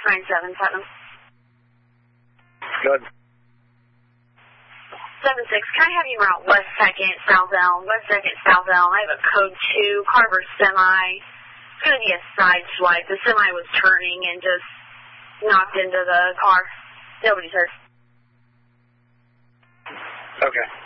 977. Good. 76, can I have you route West 2nd, South Elm? West 2nd, South Elm. I have a code 2, Carver semi. It's going to be a side swipe. The semi was turning and just knocked into the car. Nobody's hurt. Okay.